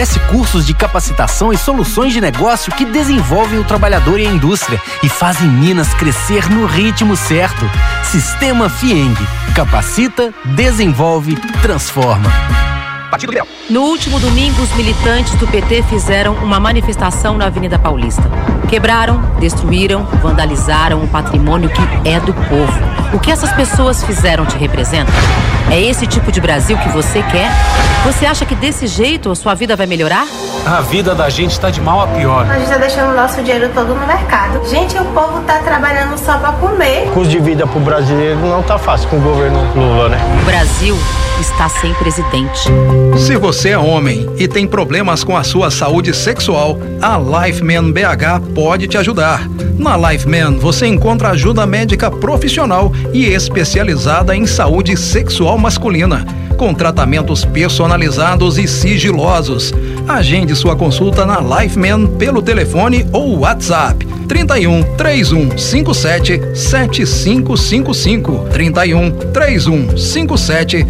Oferece cursos de capacitação e soluções de negócio que desenvolvem o trabalhador e a indústria e fazem Minas crescer no ritmo certo. Sistema Fieng. Capacita, desenvolve, transforma. Partido Liberal. No último domingo, os militantes do PT fizeram uma manifestação na Avenida Paulista. Quebraram, destruíram, vandalizaram o patrimônio que é do povo. O que essas pessoas fizeram te representa? É esse tipo de Brasil que você quer? Você acha que desse jeito a sua vida vai melhorar? A vida da gente está de mal a pior. A gente está deixando o nosso dinheiro todo no mercado. Gente, o povo está trabalhando só para comer. O custo de vida para o brasileiro não está fácil com o governo Lula, né? O Brasil está sem presidente. Se você é homem e tem problemas com a sua saúde sexual, a Lifeman BH pode te ajudar. Na Lifeman você encontra ajuda médica profissional e especializada em saúde sexual masculina, com tratamentos personalizados e sigilosos. Agende sua consulta na Lifeman pelo telefone ou WhatsApp 31 3157 7555 31 3157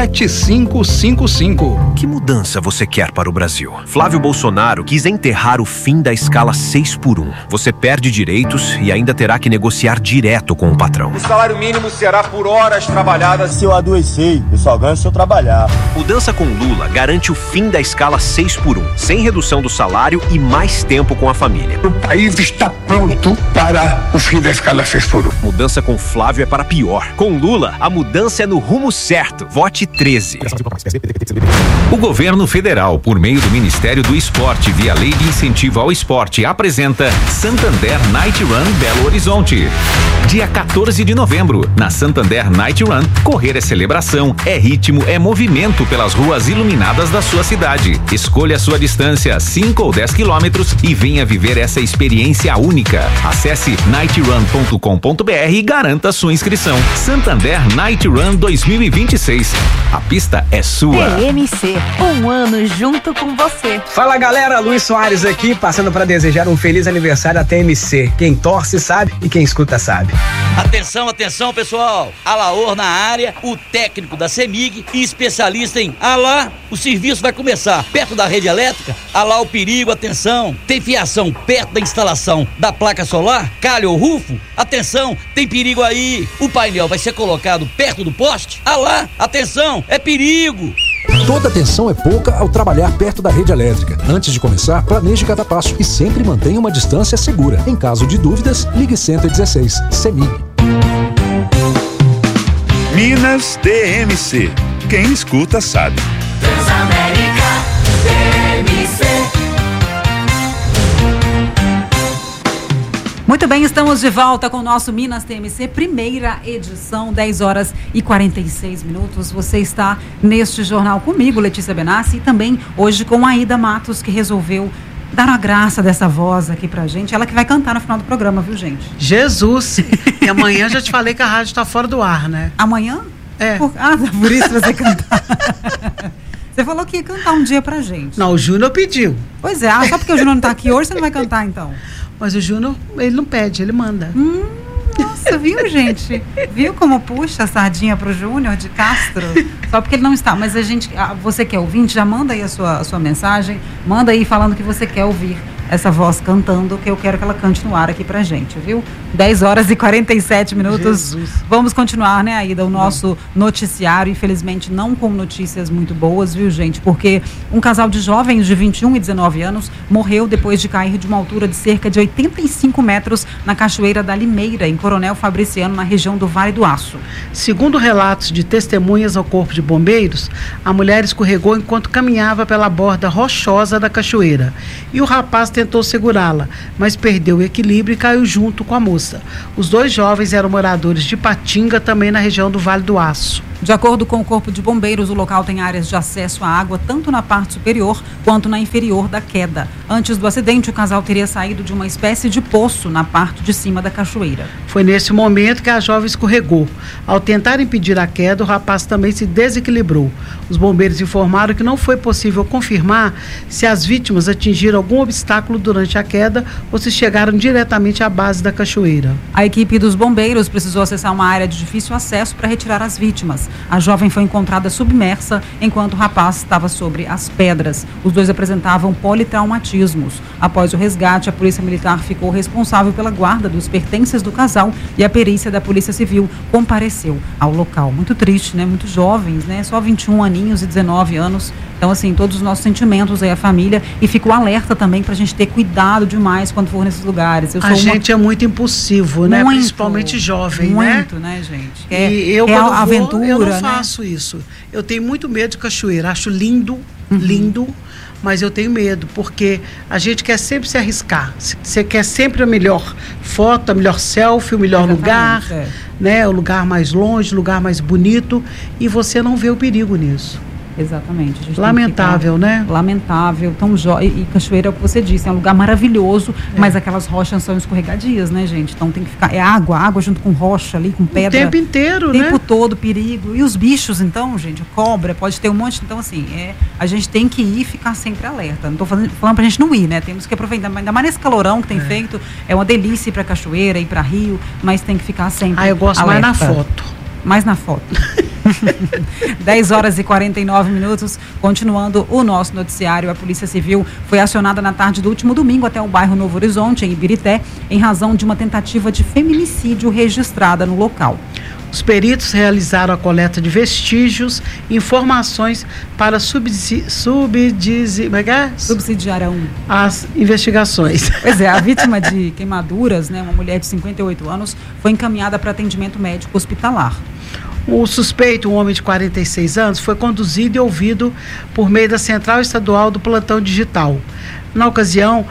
7555. Que mudança você quer para o Brasil? Flávio Bolsonaro quis enterrar o fim da escala 6x1. Você perde direitos e ainda terá que negociar direto com o patrão. O salário mínimo será por horas trabalhadas. Se eu adoecer, eu só ganho se eu trabalhar. Mudança com Lula garante o fim da escala 6x1, sem redução do salário e mais tempo com a família. O país está pronto para o fim da escala 6x1. Mudança com Flávio é para pior. Com Lula, a mudança é no rumo certo. Vote 13. O governo federal, por meio do Ministério do Esporte, via Lei de Incentivo ao Esporte, apresenta Santander Night Run Belo Horizonte. Dia 14 de novembro, na Santander Night Run, correr é celebração, é ritmo, é movimento pelas ruas iluminadas da sua cidade. Escolha a sua distância, 5 ou 10 quilômetros, e venha viver essa experiência única. Acesse nightrun.com.br e garanta sua inscrição. Santander Night Run 2026. A pista é sua. TMC, um ano junto com você. Fala galera, Luiz Soares aqui, passando para desejar um feliz aniversário à TMC. Quem torce sabe e quem escuta sabe. Atenção, atenção pessoal, Alaor na área, o técnico da CEMIG e especialista em Alá, o serviço vai começar perto da rede elétrica. Alá o perigo, atenção, tem fiação perto da instalação da placa solar, calha ou rufo, atenção, tem perigo aí, o painel vai ser colocado perto do poste. Alá, atenção, é perigo. Toda atenção é pouca ao trabalhar perto da rede elétrica. Antes de começar, planeje cada passo e sempre mantenha uma distância segura. Em caso de dúvidas, ligue 116. CEMIG. Minas TMC. Quem escuta sabe. Transamérica TMC. Muito bem, estamos de volta com o nosso Minas TMC, primeira edição, 10 horas e 46 minutos. Você está neste jornal comigo, Letícia Benassi, e também hoje com a Aida Matos, que resolveu dar a graça dessa voz aqui pra gente. Ela que vai cantar no final do programa, viu, gente? Jesus! E amanhã já te falei que a rádio está fora do ar, né? Amanhã? É. Por isso você cantar. Você falou que ia cantar um dia pra gente. Não, o Júnior pediu. Pois é, só porque o Júnior não tá aqui hoje, você não vai cantar, então? Mas o Júnior, ele não pede, ele manda. Nossa, viu, gente? Viu como puxa a sardinha pro Júnior de Castro? Só porque ele não está. Mas você que é ouvinte, já manda aí a sua mensagem. Manda aí falando que você quer ouvir essa voz cantando, que eu quero que ela cante no ar aqui pra gente, viu? 10 horas e 47 minutos. Jesus. Vamos continuar, né, Aida, o nosso noticiário, infelizmente não com notícias muito boas, viu, gente? Porque um casal de jovens de 21 e 19 anos morreu depois de cair de uma altura de cerca de 85 metros na Cachoeira da Limeira, em Coronel Fabriciano, na região do Vale do Aço. Segundo relatos de testemunhas ao Corpo de Bombeiros, a mulher escorregou enquanto caminhava pela borda rochosa da cachoeira. E o rapaz tentou segurá-la, mas perdeu o equilíbrio e caiu junto com a moça. Os dois jovens eram moradores de Patinga, também na região do Vale do Aço. De acordo com o Corpo de Bombeiros, o local tem áreas de acesso à água tanto na parte superior quanto na inferior da queda. Antes do acidente, o casal teria saído de uma espécie de poço na parte de cima da cachoeira. Foi nesse momento que a jovem escorregou. Ao tentar impedir a queda, o rapaz também se desequilibrou. Os bombeiros informaram que não foi possível confirmar se as vítimas atingiram algum obstáculo durante a queda ou se chegaram diretamente à base da cachoeira. A equipe dos bombeiros precisou acessar uma área de difícil acesso para retirar as vítimas. A jovem foi encontrada submersa enquanto o rapaz estava sobre as pedras. Os dois apresentavam politraumatismos. Após o resgate, a Polícia Militar ficou responsável pela guarda dos pertences do casal e a perícia da Polícia Civil compareceu ao local. Muito triste, né? Muito jovens, né? Só 21 aninhos e 19 anos. Então, assim, todos os nossos sentimentos aí à família, e fica o alerta também pra gente ter cuidado demais quando for nesses lugares. A gente é muito impulsivo, né? Principalmente jovem, muito, né, gente? E eu, quando aventura, eu não faço isso. Eu tenho muito medo de cachoeira. Acho lindo, lindo, mas eu tenho medo, porque a gente quer sempre se arriscar. Você quer sempre a melhor foto, a melhor selfie, o melhor lugar, né? O lugar mais longe, o lugar mais bonito, e você não vê o perigo nisso. Exatamente. A gente lamentável, né? Lamentável. E cachoeira, é o que você disse, é um lugar maravilhoso, mas aquelas rochas são escorregadias, né, gente? Então tem que ficar, é água junto com rocha ali, com pedra. O tempo inteiro, né? O tempo todo, perigo. E os bichos, então, gente, cobra, pode ter um monte. Então, assim, a gente tem que ir e ficar sempre alerta. Não tô falando pra gente não ir, né? Temos que aproveitar, ainda mais nesse calorão que tem feito, é uma delícia ir pra cachoeira, ir pra rio, mas tem que ficar sempre eu gosto alerta. Mais na foto. Mais na foto. 10 horas e 49 minutos, continuando o nosso noticiário. A Polícia Civil foi acionada na tarde do último domingo até o bairro Novo Horizonte, em Ibirité, em razão de uma tentativa de feminicídio registrada no local. Os peritos realizaram a coleta de vestígios e informações para subsidiarão as investigações. Pois é, a vítima de queimaduras, né, uma mulher de 58 anos, foi encaminhada para atendimento médico hospitalar. O suspeito, um homem de 46 anos, foi conduzido e ouvido por meio da Central Estadual do Plantão Digital. Na ocasião,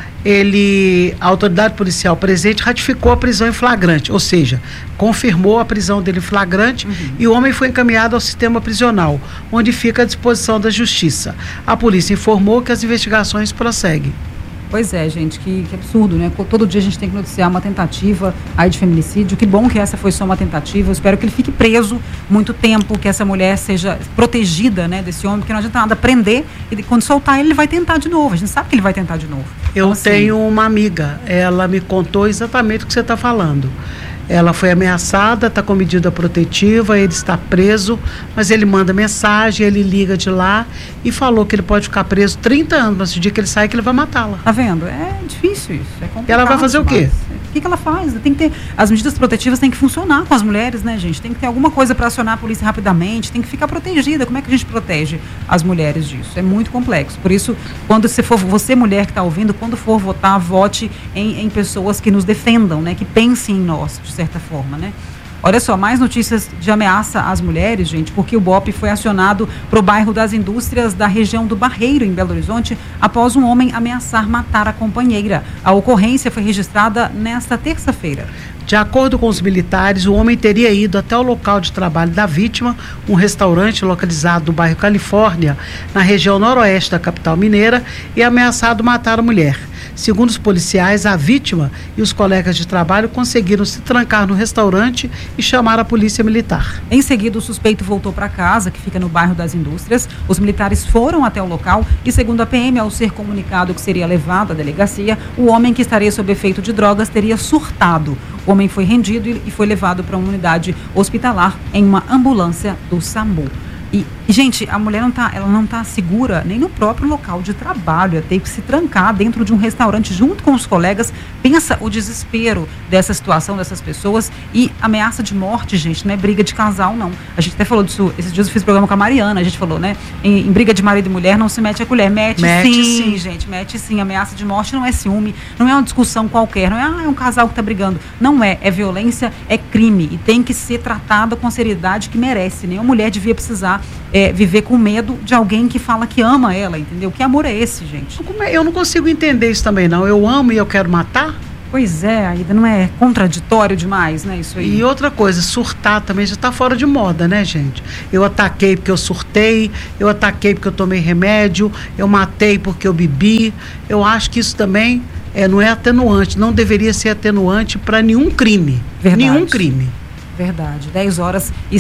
a autoridade policial presente ratificou a prisão em flagrante, ou seja, confirmou a prisão dele em flagrante, e o homem foi encaminhado ao sistema prisional, onde fica à disposição da Justiça. A polícia informou que as investigações prosseguem. Pois é, gente, que absurdo, né? Todo dia a gente tem que noticiar uma tentativa aí de feminicídio. Que bom que essa foi só uma tentativa. Eu espero que ele fique preso muito tempo, que essa mulher seja protegida, né, desse homem, porque não adianta nada prender, e quando soltar ele vai tentar de novo. A gente sabe que ele vai tentar de novo. Eu tenho uma amiga, ela me contou exatamente o que você está falando. Ela foi ameaçada, está com medida protetiva, ele está preso, mas ele manda mensagem, ele liga de lá e falou que ele pode ficar preso 30 anos, mas no dia que ele sai, que ele vai matá-la. Tá vendo? É difícil isso, é complicado. E ela vai fazer o quê? O que ela faz? Tem que ter, as medidas protetivas têm que funcionar com as mulheres, né, gente? Tem que ter alguma coisa para acionar a polícia rapidamente, tem que ficar protegida. Como é que a gente protege as mulheres disso? É muito complexo. Por isso, quando você mulher que está ouvindo, quando for votar, vote em pessoas que nos defendam, né? Que pensem em nós, de certa forma, né? Olha só, mais notícias de ameaça às mulheres, gente, porque o BOPE foi acionado para o bairro das Indústrias da região do Barreiro, em Belo Horizonte, após um homem ameaçar matar a companheira. A ocorrência foi registrada nesta terça-feira. De acordo com os militares, o homem teria ido até o local de trabalho da vítima, um restaurante localizado no bairro Califórnia, na região noroeste da capital mineira, e ameaçado matar a mulher. Segundo os policiais, a vítima e os colegas de trabalho conseguiram se trancar no restaurante e chamar a polícia militar. Em seguida, o suspeito voltou para casa, que fica no bairro das Indústrias. Os militares foram até o local e, segundo a PM, ao ser comunicado que seria levado à delegacia, o homem que estaria sob efeito de drogas teria surtado. O homem foi rendido e foi levado para uma unidade hospitalar em uma ambulância do SAMU. E, gente, a mulher não tá segura nem no próprio local de trabalho, ela tem que se trancar dentro de um restaurante junto com os colegas. Pensa o desespero dessa situação, dessas pessoas, e ameaça de morte, gente, não é briga de casal, não. A gente até falou disso, esses dias eu fiz programa com a Mariana, a gente falou, né, em briga de marido e mulher não se mete a colher, mete sim, gente, mete sim. Ameaça de morte não é ciúme, não é uma discussão qualquer, não é um casal que tá brigando, não é violência, é crime, e tem que ser tratada com a seriedade que merece. Nenhuma mulher devia precisar viver com medo de alguém que fala que ama ela, entendeu? Que amor é esse, gente? Eu não consigo entender isso também, não. Eu amo e eu quero matar? Pois é, ainda não é contraditório demais, né, isso aí? E outra coisa, surtar também já está fora de moda, né, gente? Eu ataquei porque eu surtei, eu ataquei porque eu tomei remédio, eu matei porque eu bebi. Eu acho que isso também não é atenuante, não deveria ser atenuante para nenhum crime. Verdade. Nenhum crime. Verdade. 10 horas e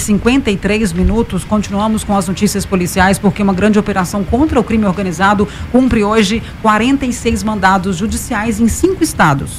53 minutos. Continuamos com as notícias policiais, porque uma grande operação contra o crime organizado cumpre hoje 46 mandados judiciais em 5 estados.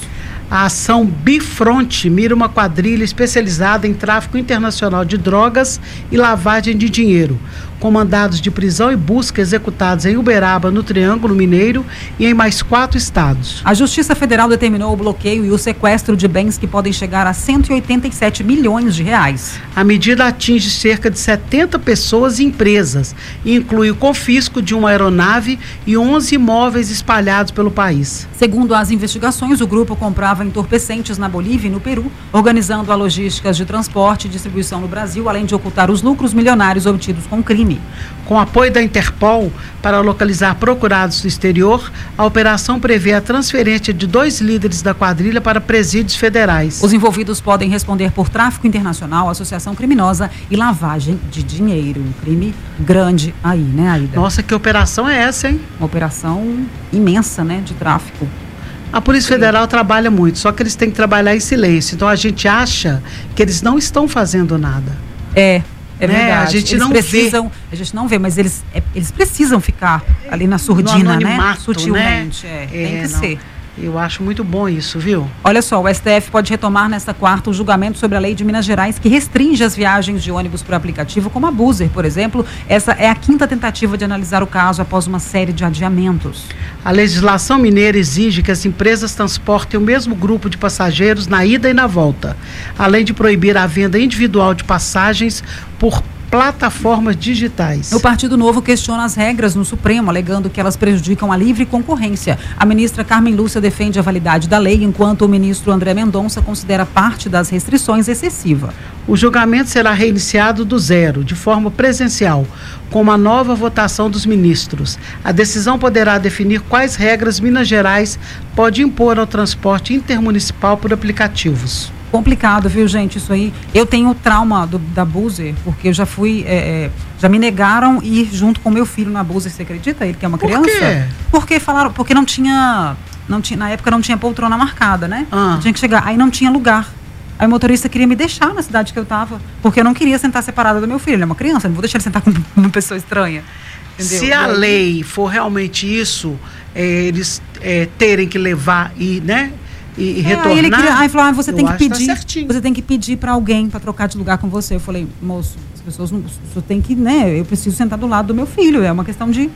A ação Bifronte mira uma quadrilha especializada em tráfico internacional de drogas e lavagem de dinheiro, com mandados de prisão e busca executados em Uberaba, no Triângulo Mineiro e em mais 4 estados. A Justiça Federal determinou o bloqueio e o sequestro de bens que podem chegar a 187 milhões de reais. A medida atinge cerca de 70 pessoas e empresas e inclui o confisco de uma aeronave e 11 imóveis espalhados pelo país. Segundo as investigações, o grupo comprava entorpecentes na Bolívia e no Peru, organizando a logística de transporte e distribuição no Brasil, além de ocultar os lucros milionários obtidos com o crime. Com apoio da Interpol para localizar procurados do exterior, a operação prevê a transferência de 2 líderes da quadrilha para presídios federais. Os envolvidos podem responder por tráfico internacional, associação criminosa e lavagem de dinheiro. Um crime grande aí, né, Aida? Nossa, que operação é essa, hein? Uma operação imensa, né, de tráfico. A Polícia Federal trabalha muito, só que eles têm que trabalhar em silêncio. Então a gente acha que eles não estão fazendo nada. É verdade. A gente eles não precisam, vê. A gente não vê, mas eles precisam ficar ali na surdina, no anonimato, né? Sutilmente. Tem que ser. Eu acho muito bom isso, viu? Olha só, o STF pode retomar nesta quarta o julgamento sobre a lei de Minas Gerais que restringe as viagens de ônibus por aplicativo, como a Buser, por exemplo. Essa é a 5ª tentativa de analisar o caso após uma série de adiamentos. A legislação mineira exige que as empresas transportem o mesmo grupo de passageiros na ida e na volta, além de proibir a venda individual de passagens por plataformas digitais. O Partido Novo questiona as regras no Supremo, alegando que elas prejudicam a livre concorrência. A ministra Carmen Lúcia defende a validade da lei, enquanto o ministro André Mendonça considera parte das restrições excessiva. O julgamento será reiniciado do zero, de forma presencial, com uma nova votação dos ministros. A decisão poderá definir quais regras Minas Gerais pode impor ao transporte intermunicipal por aplicativos. Complicado, viu, gente, isso aí. Eu tenho trauma da Buser, porque eu já fui, já me negaram ir junto com meu filho na Buser, você acredita? Ele que é uma criança. Por quê? Porque não tinha, na época não tinha poltrona marcada, né? Tinha que chegar, aí não tinha lugar. Aí o motorista queria me deixar na cidade que eu tava, porque eu não queria sentar separada do meu filho, ele é uma criança, não vou deixar ele sentar com uma pessoa estranha. Entendeu? Se a lei for realmente isso, eles terem que levar e retornar. Aí ele falou, você tem que pedir, tá certinho. você tem que pedir para alguém para trocar de lugar com você. Eu falei, moço, as pessoas não, você tem que, eu preciso sentar do lado do meu filho. É uma questão de,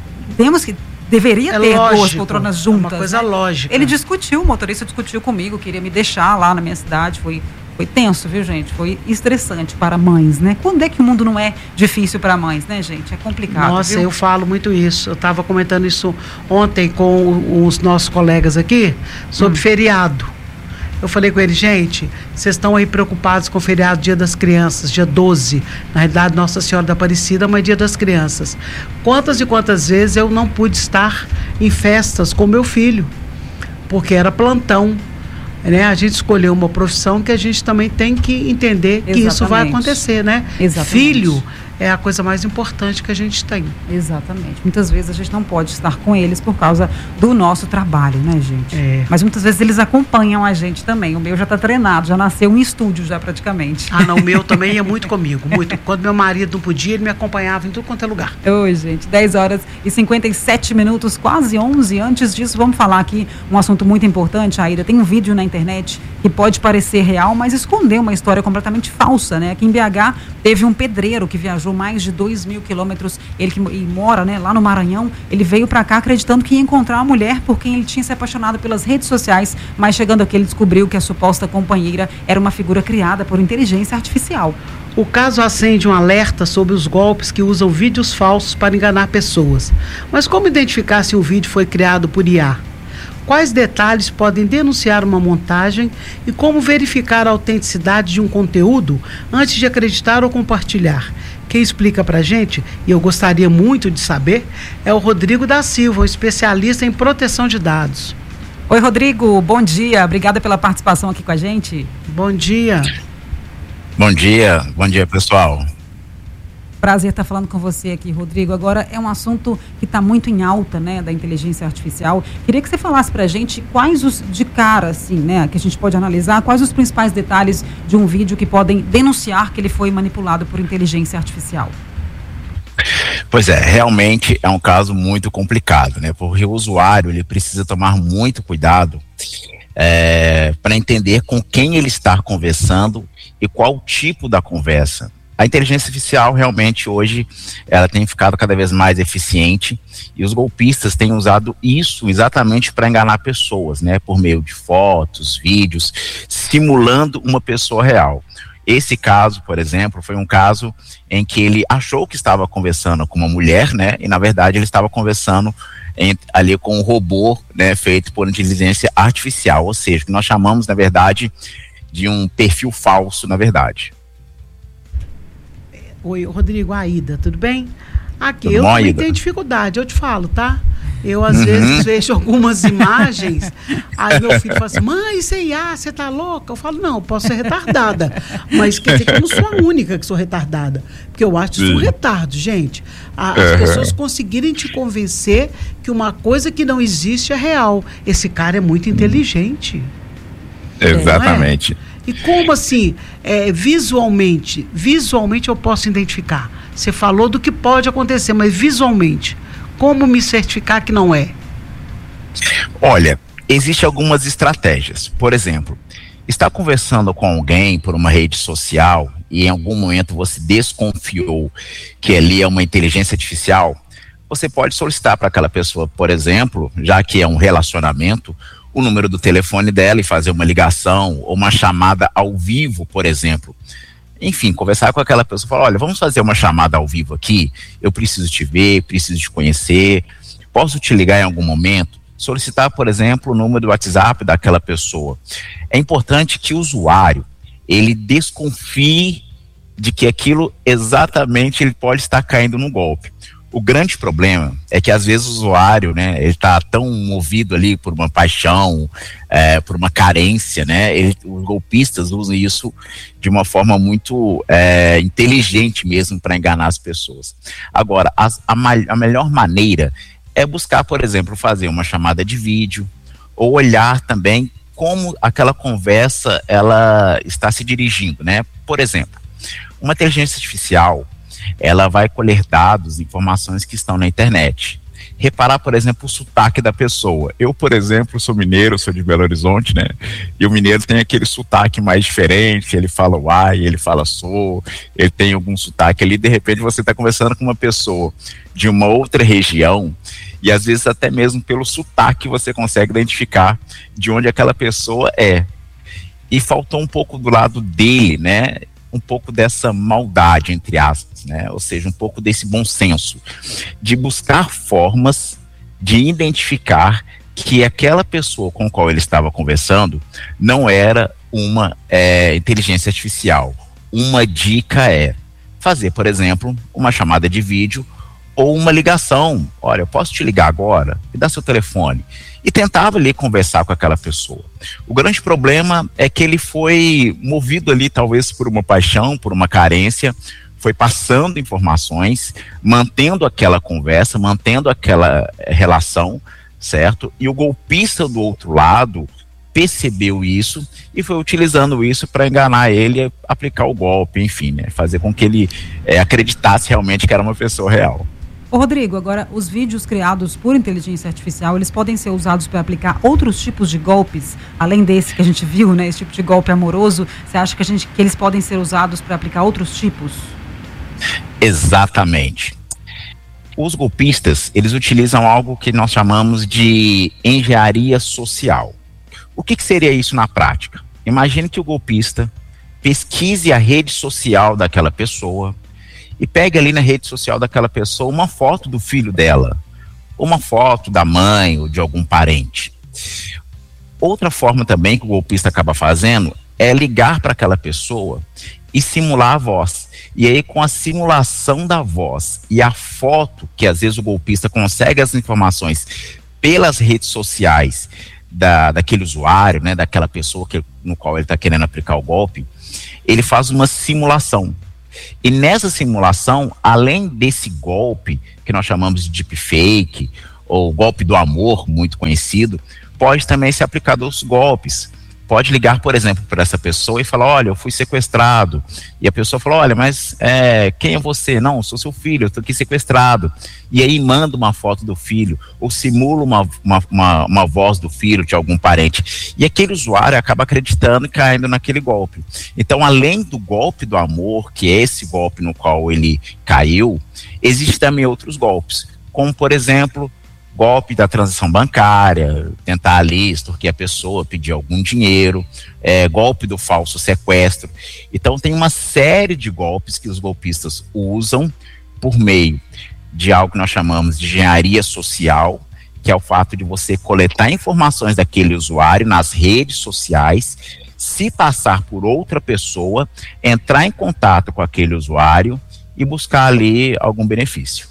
deveria ter lógico, 2 poltronas juntas. É uma coisa lógica. Ele discutiu, o motorista discutiu comigo, queria me deixar lá na minha cidade, foi tenso, viu, gente? Foi estressante para mães, né? Quando é que o mundo não é difícil para mães, né, gente? É complicado. Nossa, viu? Eu falo muito isso. Eu estava comentando isso ontem com os nossos colegas aqui sobre feriado. Eu falei com eles, gente, vocês estão aí preocupados com o feriado Dia das Crianças, dia 12, na realidade Nossa Senhora da Aparecida, mas Dia das Crianças. Quantas e quantas vezes eu não pude estar em festas com meu filho, porque era plantão. A gente escolheu uma profissão que a gente também tem que entender que isso vai acontecer, né? Exatamente. Filho é a coisa mais importante que a gente tem. Exatamente. Muitas vezes a gente não pode estar com eles por causa do nosso trabalho, né, gente? Mas muitas vezes eles acompanham a gente também. O meu já está treinado, já nasceu em estúdio já praticamente. Não, o meu também ia muito comigo, muito. Quando meu marido não podia, ele me acompanhava em tudo quanto é lugar. Oi, gente, 10h57, quase 11. Antes disso, vamos falar aqui um assunto muito importante, Aida. Tem um vídeo na internet que pode parecer real, mas esconder uma história completamente falsa, né? Aqui em BH, teve um pedreiro que viajou mais de 2.000 quilômetros, ele que mora, né, lá no Maranhão. Ele veio para cá acreditando que ia encontrar uma mulher por quem ele tinha se apaixonado pelas redes sociais, mas chegando aqui ele descobriu que a suposta companheira era uma figura criada por inteligência artificial. O caso acende um alerta sobre os golpes que usam vídeos falsos para enganar pessoas. Mas como identificar se o vídeo foi criado por IA? Quais detalhes podem denunciar uma montagem e como verificar a autenticidade de um conteúdo antes de acreditar ou compartilhar? Quem explica pra gente, e eu gostaria muito de saber, é o Rodrigo da Silva, um especialista em proteção de dados. Oi, Rodrigo, bom dia, obrigada pela participação aqui com a gente. Bom dia. Bom dia, pessoal. Prazer estar falando com você aqui, Rodrigo. Agora é um assunto que está muito em alta, né, da inteligência artificial. Queria que você falasse para a gente quais de cara, assim, né, que a gente pode analisar, quais os principais detalhes de um vídeo que podem denunciar que ele foi manipulado por inteligência artificial. Pois é, realmente é um caso muito complicado, né, porque o usuário ele precisa tomar muito cuidado para entender com quem ele está conversando e qual o tipo da conversa. A inteligência artificial realmente hoje ela tem ficado cada vez mais eficiente e os golpistas têm usado isso exatamente para enganar pessoas, né, por meio de fotos, vídeos, simulando uma pessoa real. Esse caso, por exemplo, foi um caso em que ele achou que estava conversando com uma mulher, né, e na verdade ele estava conversando ali com um robô, né, feito por inteligência artificial, ou seja, que nós chamamos, na verdade, de um perfil falso, na verdade. Oi, Rodrigo, Aida, tudo bem? Aqui, tudo eu bom, também Aida? tenho dificuldade, eu te falo, tá? Eu, às vezes, vejo algumas imagens, aí meu filho fala assim, mãe, isso é IA, você tá louca? Eu falo, não, eu posso ser retardada, mas quer dizer que eu não sou a única que sou retardada, porque eu acho isso um retardo, gente. As pessoas conseguirem te convencer que uma coisa que não existe é real. Esse cara é muito inteligente. Exatamente. E como assim, visualmente eu posso identificar? Você falou do que pode acontecer, mas visualmente, como me certificar que não é? Olha, existem algumas estratégias. Por exemplo, está conversando com alguém por uma rede social e em algum momento você desconfiou que ali é uma inteligência artificial, você pode solicitar para aquela pessoa, por exemplo, já que é um relacionamento, o número do telefone dela e fazer uma ligação ou uma chamada ao vivo, por exemplo. Enfim, conversar com aquela pessoa, falar, olha, vamos fazer uma chamada ao vivo aqui, eu preciso te ver, preciso te conhecer, posso te ligar em algum momento? Solicitar, por exemplo, o número do WhatsApp daquela pessoa. É importante que o usuário, ele desconfie de que aquilo exatamente ele pode estar caindo no golpe. O grande problema é que às vezes o usuário, né, ele está tão movido ali por uma paixão, por uma carência, né, os golpistas usam isso de uma forma muito inteligente mesmo para enganar as pessoas. Agora, a melhor maneira é buscar, por exemplo, fazer uma chamada de vídeo ou olhar também como aquela conversa ela está se dirigindo, né? Por exemplo, uma inteligência artificial ela vai colher dados, informações que estão na internet. Reparar, por exemplo, o sotaque da pessoa. Eu, por exemplo, sou mineiro, sou de Belo Horizonte, né? E o mineiro tem aquele sotaque mais diferente, ele fala uai, ele fala sou, ele tem algum sotaque ali, de repente você está conversando com uma pessoa de uma outra região, e às vezes até mesmo pelo sotaque você consegue identificar de onde aquela pessoa é. E faltou um pouco do lado dele, né? Um pouco dessa maldade, entre aspas, né? Ou seja, um pouco desse bom senso, de buscar formas de identificar que aquela pessoa com a qual ele estava conversando não era uma inteligência artificial. Uma dica é fazer, por exemplo, uma chamada de vídeo ou uma ligação. Olha, eu posso te ligar agora? Me dá seu telefone. E tentava ali conversar com aquela pessoa. O grande problema é que ele foi movido ali talvez por uma paixão, por uma carência, foi passando informações, mantendo aquela conversa, mantendo aquela relação, certo? E o golpista do outro lado percebeu isso e foi utilizando isso para enganar ele, aplicar o golpe, enfim, né? Fazer com que ele acreditasse realmente que era uma pessoa real. Ô Rodrigo, agora os vídeos criados por inteligência artificial, eles podem ser usados para aplicar outros tipos de golpes, além desse que a gente viu, né, esse tipo de golpe amoroso, você acha que eles podem ser usados para aplicar outros tipos? Exatamente. Os golpistas, eles utilizam algo que nós chamamos de engenharia social. O que seria isso na prática? Imagine que o golpista pesquise a rede social daquela pessoa, e pegue ali na rede social daquela pessoa uma foto do filho dela, uma foto da mãe ou de algum parente. Outra forma também que o golpista acaba fazendo é ligar para aquela pessoa e simular a voz. E aí, com a simulação da voz e a foto, que às vezes o golpista consegue as informações pelas redes sociais daquele usuário, né, daquela pessoa no qual ele está querendo aplicar o golpe, ele faz uma simulação. E nessa simulação, além desse golpe, que nós chamamos de deepfake, ou golpe do amor, muito conhecido, pode também ser aplicado outros golpes, pode ligar, por exemplo, para essa pessoa e falar, olha, eu fui sequestrado. E a pessoa fala, olha, mas quem é você? Não, sou seu filho, eu estou aqui sequestrado. E aí manda uma foto do filho, ou simula uma voz do filho de algum parente. E aquele usuário acaba acreditando e caindo naquele golpe. Então, além do golpe do amor, que é esse golpe no qual ele caiu, existem também outros golpes, como, por exemplo, golpe da transação bancária, tentar ali extorquir a pessoa, pedir algum dinheiro, golpe do falso sequestro. Então tem uma série de golpes que os golpistas usam por meio de algo que nós chamamos de engenharia social, que é o fato de você coletar informações daquele usuário nas redes sociais, se passar por outra pessoa, entrar em contato com aquele usuário e buscar ali algum benefício.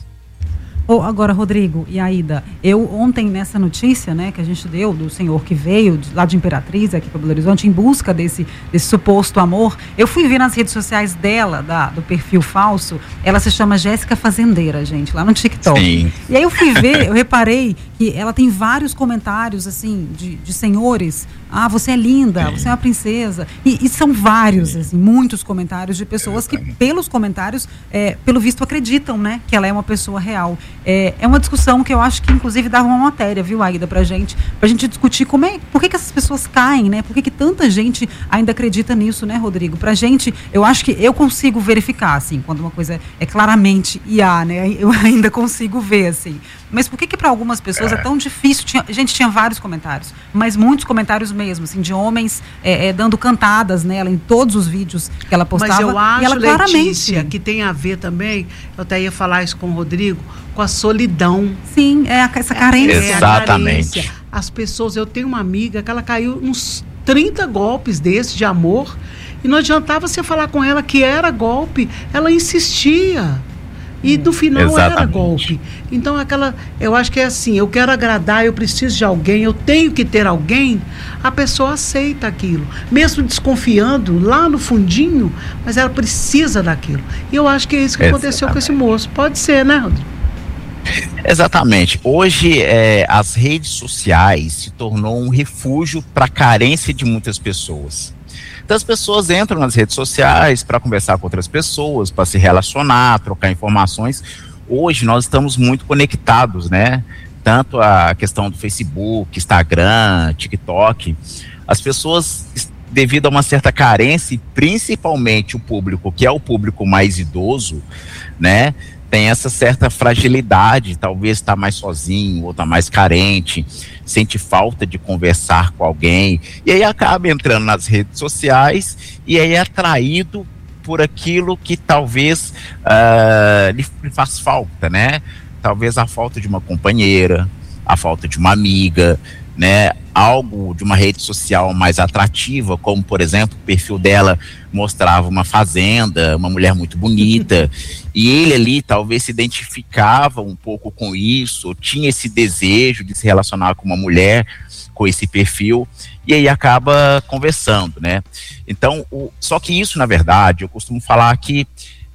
Agora, Rodrigo e Aida, eu ontem nessa notícia, né, que a gente deu do senhor que veio lá de Imperatriz aqui para Belo Horizonte em busca desse suposto amor, eu fui ver nas redes sociais dela, do perfil falso, ela se chama Jéssica Fazendeira, gente, lá no TikTok. Sim. E aí eu fui ver, eu reparei que ela tem vários comentários, assim, de senhores, você é linda, você é uma princesa, e são vários, assim, muitos comentários de pessoas que, pelos comentários, pelo visto acreditam, né, que ela é uma pessoa real. É uma discussão que eu acho que inclusive dava uma matéria, viu, Aida, pra gente discutir por que essas pessoas caem, né? Por que tanta gente ainda acredita nisso, né, Rodrigo? Pra gente, eu acho que eu consigo verificar, assim, quando uma coisa é claramente IA, né? Eu ainda consigo ver, assim. Mas por que para algumas pessoas é tão difícil? Tinha vários comentários, mas muitos comentários mesmo, assim, de homens dando cantadas nela em todos os vídeos que ela postava. Mas eu acho, e ela, Letícia, claramente, que tem a ver também, eu até ia falar isso com o Rodrigo, com a solidão. Sim, essa carência. Exatamente. Carência. As pessoas, eu tenho uma amiga que ela caiu uns 30 golpes desses de amor e não adiantava você falar com ela que era golpe, ela insistia. E no final era golpe. Então eu acho que é assim, eu quero agradar, eu preciso de alguém, eu tenho que ter alguém, a pessoa aceita aquilo. Mesmo desconfiando lá no fundinho, mas ela precisa daquilo. E eu acho que é isso que aconteceu com esse moço. Pode ser, né, Rodrigo? Exatamente. Hoje as redes sociais se tornou um refúgio para a carência de muitas pessoas. Então as pessoas entram nas redes sociais para conversar com outras pessoas, para se relacionar, trocar informações. Hoje nós estamos muito conectados, né? Tanto a questão do Facebook, Instagram, TikTok. As pessoas, devido a uma certa carência, e principalmente o público, que é o público mais idoso, né? Tem essa certa fragilidade, talvez está mais sozinho ou está mais carente, sente falta de conversar com alguém, e aí acaba entrando nas redes sociais e aí é atraído por aquilo que talvez lhe faz falta, né? Talvez a falta de uma companheira, a falta de uma amiga, né? Algo de uma rede social mais atrativa, como por exemplo o perfil dela mostrava uma fazenda, uma mulher muito bonita, e ele ali talvez se identificava um pouco com isso, tinha esse desejo de se relacionar com uma mulher com esse perfil, e aí acaba conversando, né? Então, só que isso, na verdade, eu costumo falar que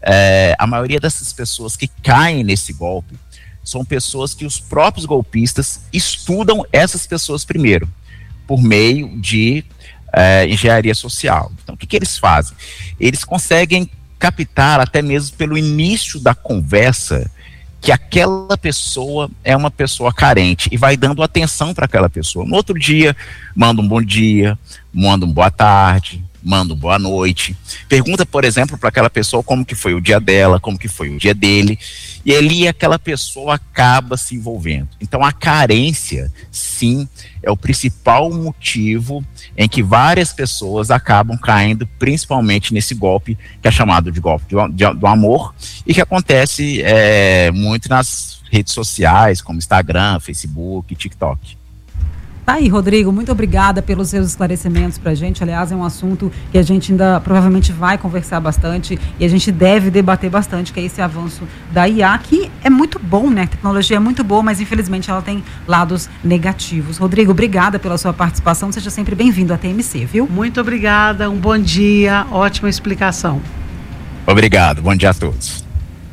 a maioria dessas pessoas que caem nesse golpe são pessoas que os próprios golpistas estudam essas pessoas primeiro, por meio de engenharia social. Então, o que eles fazem? Eles conseguem captar, até mesmo pelo início da conversa, que aquela pessoa é uma pessoa carente e vai dando atenção para aquela pessoa. No outro dia, manda um bom dia, manda um boa tarde, manda um boa noite, pergunta, por exemplo, para aquela pessoa como que foi o dia dela, como que foi o dia dele, e ali aquela pessoa acaba se envolvendo. Então a carência, sim, é o principal motivo em que várias pessoas acabam caindo, principalmente nesse golpe que é chamado de golpe do amor, e que acontece muito nas redes sociais, como Instagram, Facebook, TikTok. Tá aí, Rodrigo, muito obrigada pelos seus esclarecimentos pra gente. Aliás, é um assunto que a gente ainda provavelmente vai conversar bastante e a gente deve debater bastante, que é esse avanço da IA, que é muito bom, né? A tecnologia é muito boa, mas infelizmente ela tem lados negativos. Rodrigo, obrigada pela sua participação. Seja sempre bem-vindo à TMC, viu? Muito obrigada, um bom dia, ótima explicação. Obrigado, bom dia a todos.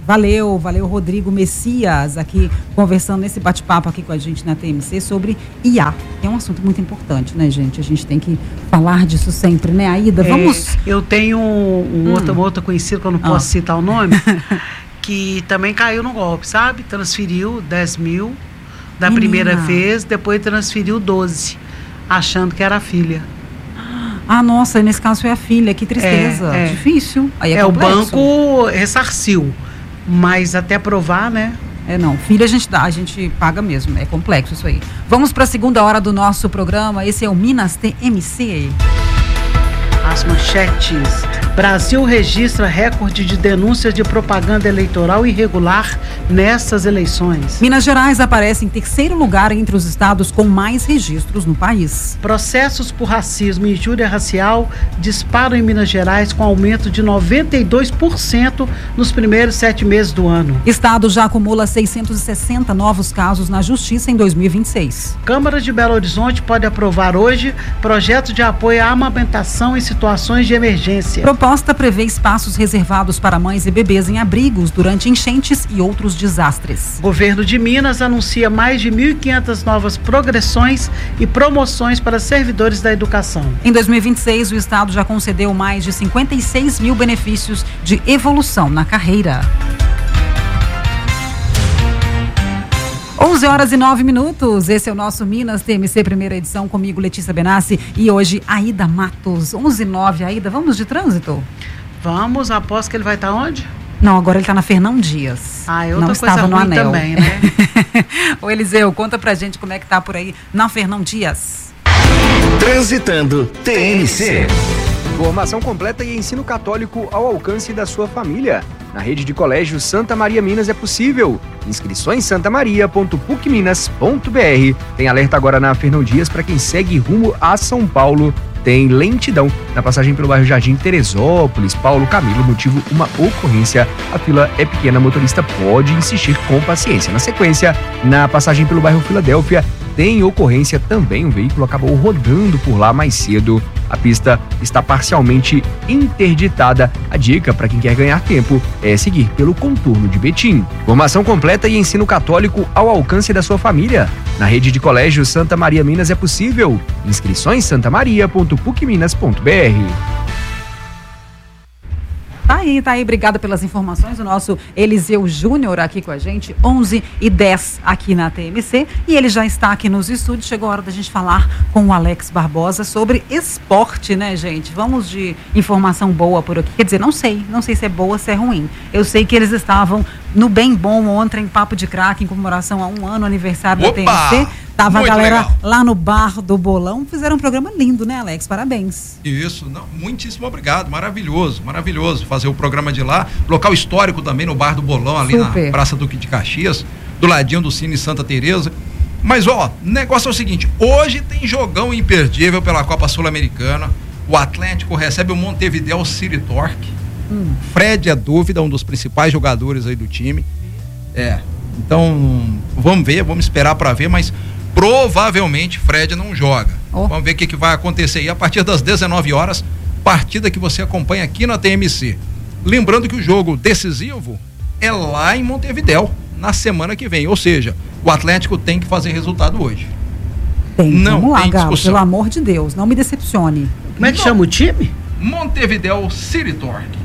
Valeu, Rodrigo Messias, aqui conversando nesse bate-papo aqui com a gente na TMC sobre IA, que é um assunto muito importante, né, gente? A gente tem que falar disso sempre, né, Aida? Vamos... Eu tenho uma outra conhecida, que eu não posso citar o nome, que também caiu no golpe, sabe? Transferiu 10 mil da primeira vez, depois transferiu 12, achando que era a filha. Ah, nossa, nesse caso foi a filha, que tristeza. Difícil. Aí é o banco ressarciu. Mas até provar, né? Não, filho a gente dá, a gente paga mesmo, é complexo isso aí. Vamos para a segunda hora do nosso programa, esse é o Minas TMC. As manchetes. Brasil registra recorde de denúncias de propaganda eleitoral irregular nessas eleições. Minas Gerais aparece em terceiro lugar entre os estados com mais registros no país. Processos por racismo e injúria racial disparam em Minas Gerais com aumento de 92% nos primeiros 7 meses do ano. Estado já acumula 660 novos casos na justiça em 2026. Câmara de Belo Horizonte pode aprovar hoje projeto de apoio à amamentação em situações de emergência. Proposta prevê espaços reservados para mães e bebês em abrigos durante enchentes e outros desastres. Governo de Minas anuncia mais de 1.500 novas progressões e promoções para servidores da educação. Em 2026, o estado já concedeu mais de 56 mil benefícios de evolução na carreira. 11h09, esse é o nosso Minas TMC, primeira edição, comigo Letícia Benassi e hoje Aida Matos. 11h09, Aida, vamos de trânsito? Vamos, aposto que ele vai estar onde? Não, agora ele está na Fernão Dias. Não estava no Anel também, né? Ô Eliseu, conta pra gente como é que tá por aí na Fernão Dias. Transitando TMC. Formação completa e ensino católico ao alcance da sua família. Na rede de colégio Santa Maria Minas é possível. Inscrições santamaria.pucminas.br. Tem alerta agora na Fernão Dias para quem segue rumo a São Paulo. Tem lentidão na passagem pelo bairro Jardim Teresópolis. Paulo Camilo, motivo uma ocorrência. A fila é pequena, motorista pode insistir com paciência. Na sequência, na passagem pelo bairro Filadélfia, tem ocorrência também. Um veículo acabou rodando por lá mais cedo. A pista está parcialmente interditada. A dica para quem quer ganhar tempo é seguir pelo contorno de Betim. Formação completa e ensino católico ao alcance da sua família. Na rede de colégio Santa Maria Minas é possível. Inscrições santamaria.pucminas.br. Tá aí, obrigada pelas informações, o nosso Eliseu Júnior aqui com a gente, 11h10 aqui na TMC, e ele já está aqui nos estúdios. Chegou a hora da gente falar com o Alex Barbosa sobre esporte, né, gente? Vamos de informação boa por aqui, quer dizer, não sei se é boa ou se é ruim. Eu sei que eles estavam no Bem Bom ontem, em Papo de Craque, em comemoração a 1 ano, aniversário da TMC. Tava muito a galera legal lá no Bar do Bolão, fizeram um programa lindo, né, Alex? Parabéns. Isso, muitíssimo obrigado, maravilhoso fazer o programa de lá, local histórico também no Bar do Bolão, ali na Praça Duque de Caxias, do ladinho do Cine Santa Teresa. Mas o negócio é o seguinte, hoje tem jogão imperdível pela Copa Sul-Americana, o Atlético recebe o Montevideo City Torque, Fred é dúvida, um dos principais jogadores aí do time, então vamos esperar para ver, mas provavelmente Fred não joga. Vamos ver o que vai acontecer aí a partir das 19 horas, partida que você acompanha aqui na TMC. Lembrando que o jogo decisivo é lá em Montevidéu, na semana que vem, ou seja, o Atlético tem que fazer resultado hoje. Vamos lá, Galo, pelo amor de Deus, não me decepcione. Como é que chama o time? Montevideo City Torque.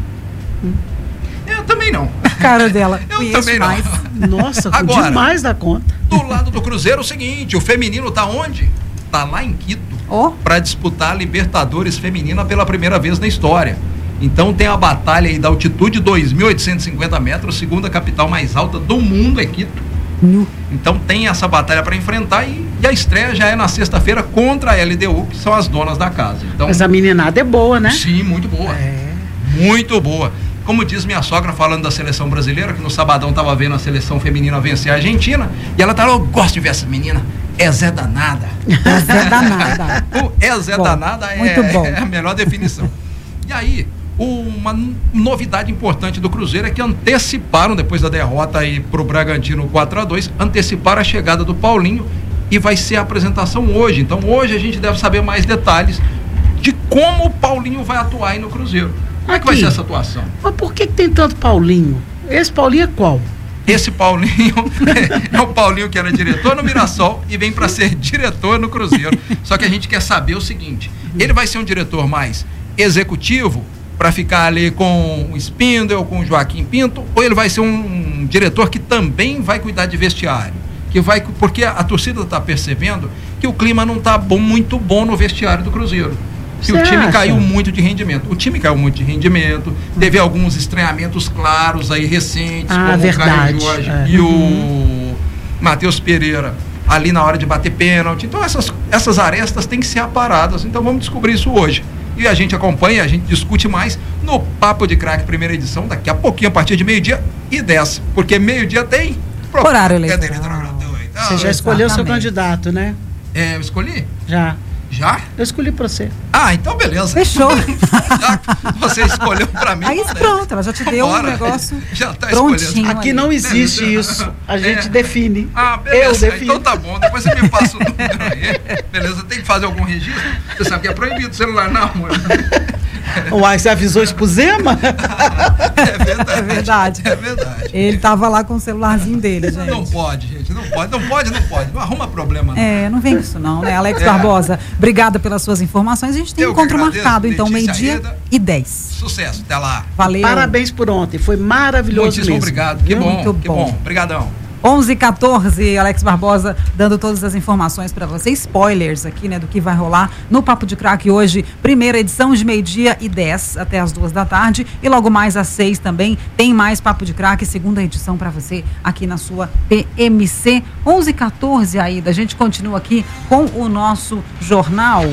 Eu também não. A cara dela. Eu também não. Nossa, agora, demais da conta. Do lado do Cruzeiro é o seguinte, o feminino tá onde? Tá lá em Quito, para disputar a Libertadores feminina pela primeira vez na história. Então tem a batalha aí da altitude 2.850 metros, segunda capital mais alta do mundo é Quito. Então tem essa batalha para enfrentar e a estreia já é na sexta-feira contra a LDU, que são as donas da casa. Então, mas a meninada é boa, né? Sim, muito boa. Muito boa. Como diz minha sogra, falando da seleção brasileira, que no sabadão tava vendo a seleção feminina vencer a Argentina, e ela tá lá, eu gosto de ver essas meninas, é Zé danada. É Zé danada. Zé danada é a melhor definição. E aí, uma novidade importante do Cruzeiro é que anteciparam, depois da derrota aí pro Bragantino 4-2, anteciparam a chegada do Paulinho e vai ser a apresentação hoje. Então hoje a gente deve saber mais detalhes de como o Paulinho vai atuar aí no Cruzeiro. Como é que vai ser essa atuação? Mas por que tem tanto Paulinho? Esse Paulinho é qual? Esse Paulinho é o Paulinho que era diretor no Mirassol e vem para ser diretor no Cruzeiro. Só que a gente quer saber o seguinte: ele vai ser um diretor mais executivo para ficar ali com o Spindel, com o Joaquim Pinto, ou ele vai ser um diretor que também vai cuidar de vestiário? Porque a torcida está percebendo que o clima não está muito bom no vestiário do Cruzeiro. Que o time caiu muito de rendimento. O time caiu muito de rendimento, teve alguns estranhamentos claros aí recentes, como verdade. o Caio Jorge e o Matheus Pereira, ali na hora de bater pênalti. Então essas arestas têm que ser aparadas. Então vamos descobrir isso hoje. E a gente acompanha, a gente discute mais no Papo de Craque, primeira edição, daqui a pouquinho, a partir de 12h10. Porque meio-dia tem horário eleitoral. Você já escolheu seu candidato, né? Eu escolhi? Já. Já? Eu escolhi pra você. Ah, então beleza. Fechou. Já você escolheu pra mim. Aí pronto, ela já te deu um negócio já tá prontinho. Aqui não existe isso. A gente define. Ah, beleza. Eu defino. Então tá bom. Depois você me passa o número aí. Beleza, tem que fazer algum registro. Você sabe que é proibido o celular, não, amor. Uai, você avisou isso pro Zema? É verdade. É verdade. Ele tava lá com o celularzinho dele, gente. Não pode, gente. Não pode. Não arruma problema, não. Não vem com isso não, né? Alex Barbosa, obrigada pelas suas informações. A gente tem um encontro marcado, então, 12h10. Sucesso, até lá. Valeu. Parabéns por ontem, foi maravilhoso. Muitíssimo obrigado. Que bom. Obrigadão. 11h14, Alex Barbosa dando todas as informações para você, spoilers aqui, né, do que vai rolar no Papo de Craque hoje, primeira edição de 12h10 até as 14h, e logo mais às 6 também tem mais Papo de Craque, segunda edição para você aqui na sua PMC. 11h14, Aida, a gente continua aqui com o nosso jornal.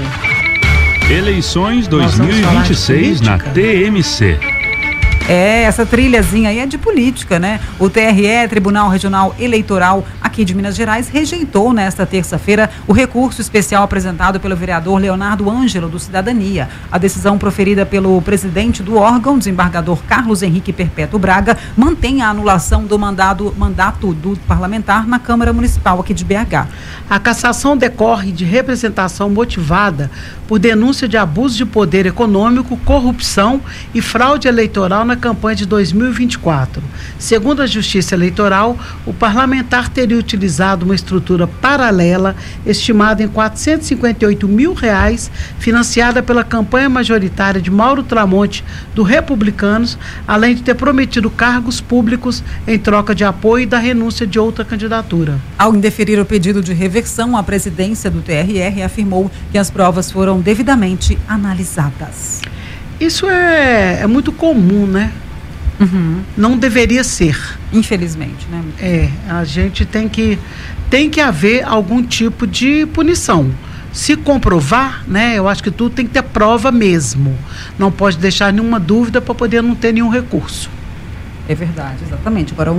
Eleições 2026 na TMC. Essa trilhazinha aí é de política, né? O TRE, Tribunal Regional Eleitoral aqui de Minas Gerais, rejeitou nesta terça-feira o recurso especial apresentado pelo vereador Leonardo Ângelo, do Cidadania. A decisão proferida pelo presidente do órgão, desembargador Carlos Henrique Perpétuo Braga, mantém a anulação do mandato do parlamentar na Câmara Municipal aqui de BH. A cassação decorre de representação motivada por denúncia de abuso de poder econômico, corrupção e fraude eleitoral na campanha de 2024. Segundo a Justiça Eleitoral, o parlamentar teria utilizado uma estrutura paralela estimada em R$458 mil, financiada pela campanha majoritária de Mauro Tramonte do Republicanos, além de ter prometido cargos públicos em troca de apoio e da renúncia de outra candidatura. Ao indeferir o pedido de reversão, a presidência do TRE afirmou que as provas foram devidamente analisadas. Isso é muito comum, né? Uhum. Não deveria ser. Infelizmente, né? A gente tem que haver algum tipo de punição. Se comprovar, né? Eu acho que tudo tem que ter prova mesmo. Não pode deixar nenhuma dúvida para poder não ter nenhum recurso. É verdade, exatamente. Agora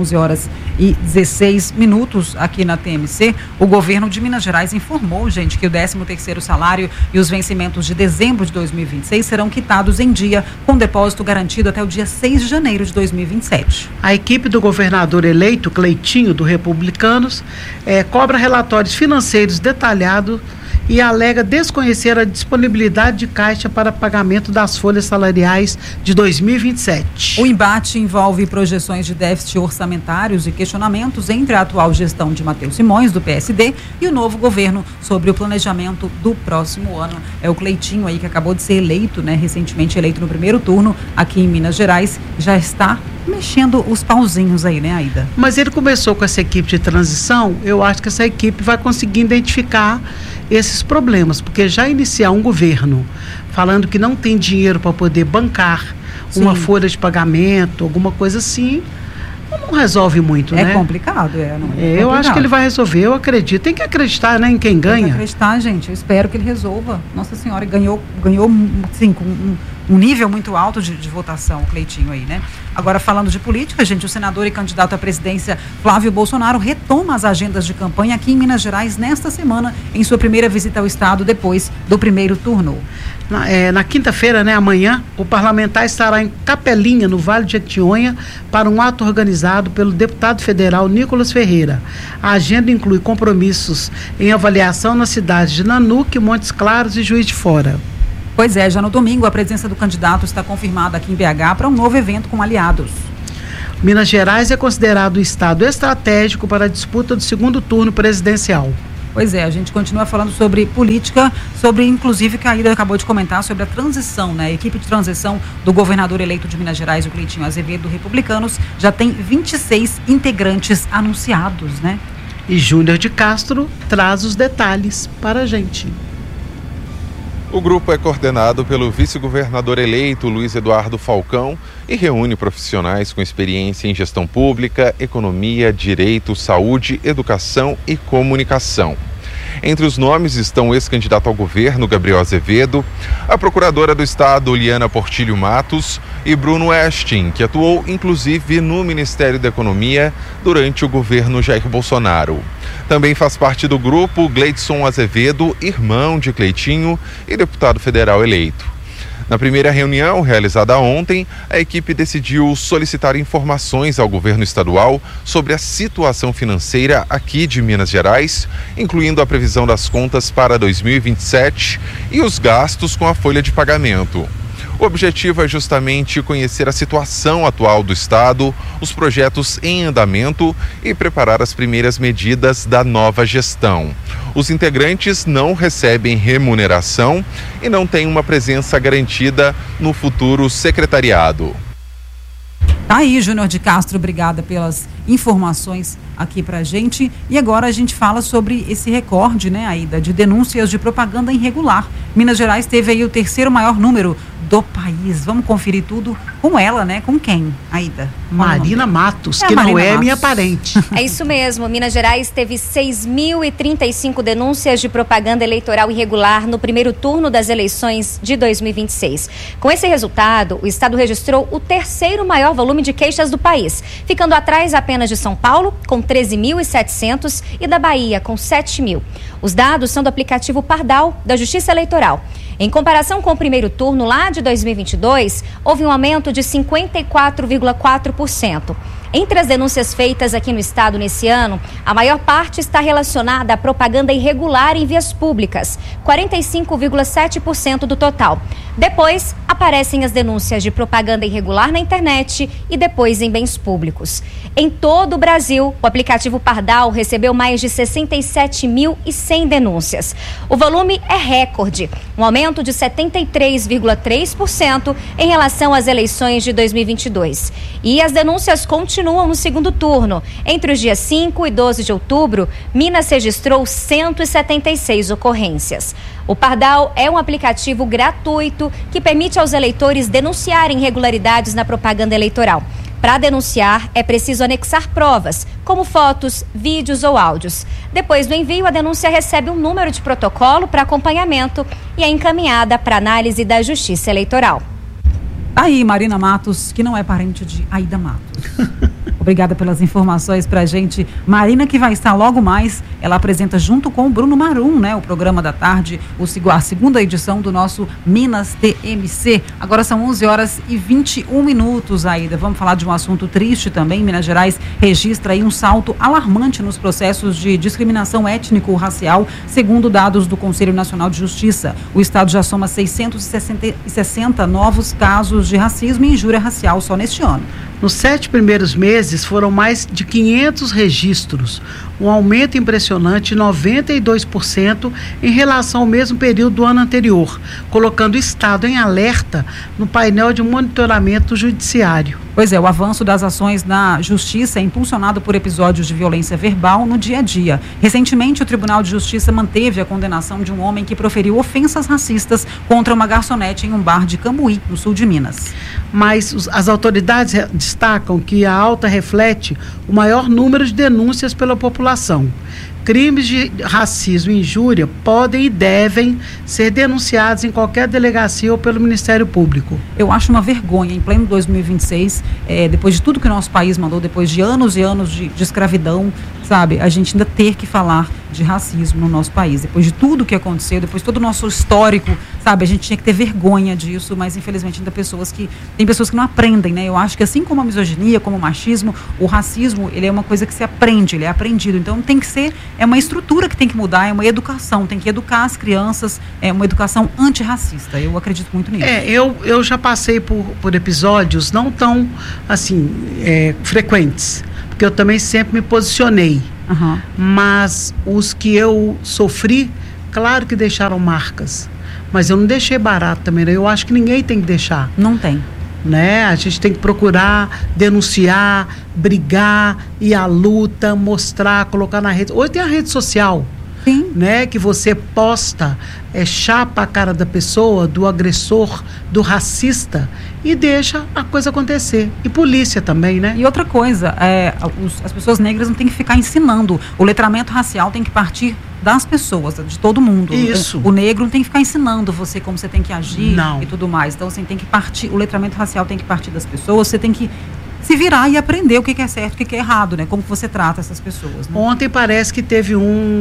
11h16 aqui na TMC. O governo de Minas Gerais informou, gente, que o 13º salário e os vencimentos de dezembro de 2026 serão quitados em dia, com depósito garantido até o dia 6 de janeiro de 2027. A equipe do governador eleito, Cleitinho, do Republicanos, cobra relatórios financeiros detalhados e alega desconhecer a disponibilidade de caixa para pagamento das folhas salariais de 2027. O embate envolve projeções de déficit orçamentários e questionamentos entre a atual gestão de Matheus Simões, do PSD, e o novo governo sobre o planejamento do próximo ano. É o Cleitinho aí que acabou de ser eleito, né, recentemente eleito no primeiro turno aqui em Minas Gerais, já está mexendo os pauzinhos aí, né, Aida? Mas ele começou com essa equipe de transição, eu acho que essa equipe vai conseguir identificar esses problemas, porque já iniciar um governo falando que não tem dinheiro para poder bancar uma folha de pagamento, alguma coisa assim, não resolve muito, né? É complicado, Eu acho que ele vai resolver, eu acredito. Tem que acreditar, né, em quem ganha. Tem que acreditar, gente. Eu espero que ele resolva. Nossa Senhora, ganhou sim, com um nível muito alto de votação, o Cleitinho aí, né? Agora, falando de política, gente, o senador e candidato à presidência Flávio Bolsonaro retoma as agendas de campanha aqui em Minas Gerais nesta semana, em sua primeira visita ao estado depois do primeiro turno. Na quinta-feira, né, amanhã, o parlamentar estará em Capelinha, no Vale de Jequitinhonha, para um ato organizado pelo deputado federal Nicolas Ferreira. A agenda inclui compromissos em avaliação nas cidades de Nanuque, Montes Claros e Juiz de Fora. Pois é, já no domingo a presença do candidato está confirmada aqui em BH para um novo evento com aliados. Minas Gerais é considerado um estado estratégico para a disputa do segundo turno presidencial. Pois é, a gente continua falando sobre política, sobre inclusive que a Aida acabou de comentar sobre a transição, né? A equipe de transição do governador eleito de Minas Gerais, o Cleitinho Azevedo, Republicanos, já tem 26 integrantes anunciados, né? E Júnior de Castro traz os detalhes para a gente. O grupo é coordenado pelo vice-governador eleito Luiz Eduardo Falcão e reúne profissionais com experiência em gestão pública, economia, direito, saúde, educação e comunicação. Entre os nomes estão o ex-candidato ao governo, Gabriel Azevedo, a procuradora do estado, Liana Portilho Matos, e Bruno Westin, que atuou inclusive no Ministério da Economia durante o governo Jair Bolsonaro. Também faz parte do grupo Gleidson Azevedo, irmão de Cleitinho e deputado federal eleito. Na primeira reunião, realizada ontem, a equipe decidiu solicitar informações ao governo estadual sobre a situação financeira aqui de Minas Gerais, incluindo a previsão das contas para 2027 e os gastos com a folha de pagamento. O objetivo é justamente conhecer a situação atual do estado, os projetos em andamento e preparar as primeiras medidas da nova gestão. Os integrantes não recebem remuneração e não têm uma presença garantida no futuro secretariado. Tá aí, Júnior de Castro, obrigada pelas informações aqui pra gente. E agora a gente fala sobre esse recorde, né, Aida, de denúncias de propaganda irregular. Minas Gerais teve aí o terceiro maior número do país. Vamos conferir tudo com ela, né? Com quem, Aida? Marina Matos, que não é minha parente. É isso mesmo. Minas Gerais teve 6.035 denúncias de propaganda eleitoral irregular no primeiro turno das eleições de 2026. Com esse resultado, o estado registrou o terceiro maior volume de queixas do país, ficando atrás apenas de São Paulo, com 13.700, e da Bahia, com 7.000. Os dados são do aplicativo Pardal, da Justiça Eleitoral. Em comparação com o primeiro turno lá de 2022, houve um aumento de 54,4%. Entre as denúncias feitas aqui no estado nesse ano, a maior parte está relacionada à propaganda irregular em vias públicas, 45,7% do total. Depois, aparecem as denúncias de propaganda irregular na internet e depois em bens públicos. Em todo o Brasil, o aplicativo Pardal recebeu mais de 67.100 denúncias. O volume é recorde, um aumento de 73,3% em relação às eleições de 2022. E as denúncias continuam no segundo turno. Entre os dias 5 e 12 de outubro, Minas registrou 176 ocorrências. O Pardal é um aplicativo gratuito que permite aos eleitores denunciarem irregularidades na propaganda eleitoral. Para denunciar, é preciso anexar provas, como fotos, vídeos ou áudios. Depois do envio, a denúncia recebe um número de protocolo para acompanhamento e é encaminhada para análise da Justiça Eleitoral. Aí, Marina Matos, que não é parente de Aida Matos. Obrigada pelas informações pra gente. Marina, que vai estar logo mais, ela apresenta junto com o Bruno Marum, né, o programa da tarde, a segunda edição do nosso Minas TMC. Agora são 11h21, Aida. Vamos falar de um assunto triste também. Minas Gerais registra aí um salto alarmante nos processos de discriminação étnico-racial, segundo dados do Conselho Nacional de Justiça. O estado já soma 660 novos casos de racismo e injúria racial só neste ano. Nos 7 primeiros meses foram mais de 500 registros, um aumento impressionante de 92% em relação ao mesmo período do ano anterior, colocando o estado em alerta no painel de monitoramento judiciário. Pois é, o avanço das ações na justiça é impulsionado por episódios de violência verbal no dia a dia. Recentemente, o Tribunal de Justiça manteve a condenação de um homem que proferiu ofensas racistas contra uma garçonete em um bar de Cambuí, no sul de Minas. Mas as autoridades destacam que a alta reflete o maior número de denúncias pela população. Crimes de racismo e injúria podem e devem ser denunciados em qualquer delegacia ou pelo Ministério Público. Eu acho uma vergonha, em pleno 2026, depois de tudo que o nosso país mandou, depois de anos e anos de escravidão, sabe, a gente ainda ter que falar de racismo no nosso país. Depois de tudo que aconteceu, depois de todo o nosso histórico sabe? A gente tinha que ter vergonha disso, mas infelizmente ainda tem pessoas que não aprendem, né? Eu acho que assim como a misoginia, como o machismo, o racismo, ele é uma coisa que se aprende, ele é aprendido. Então tem que ser, é uma estrutura que tem que mudar, é uma educação, tem que educar as crianças, é uma educação antirracista. Eu acredito muito nisso. Eu já passei por episódios não tão, assim, frequentes, porque eu também sempre me posicionei. Mas os que eu sofri, claro que deixaram marcas. Mas eu não deixei barato também, né? Eu acho que ninguém tem que deixar. Não tem. Né? A gente tem que procurar denunciar, brigar, ir à luta, mostrar, colocar na rede. Hoje tem a rede social. Sim. Né? Que você posta, chapa a cara da pessoa, do agressor, do racista, e deixa a coisa acontecer. E polícia também, né? E outra coisa, as pessoas negras não tem que ficar ensinando. O letramento racial tem que partir das pessoas, de todo mundo. Isso. O negro não tem que ficar ensinando você como você tem que agir Não. e tudo mais. Então, assim, tem que partir, o letramento racial tem que partir das pessoas, você tem que se virar e aprender o que é certo, o que é errado, né? Como que você trata essas pessoas. Né? Ontem parece que teve